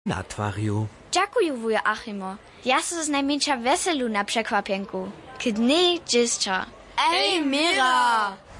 na tvariu. Ďakujú, vujo Achimo. Ja sa znajmenšia veselú na překvapenku. Keď nie, džesča. Ej, Mira!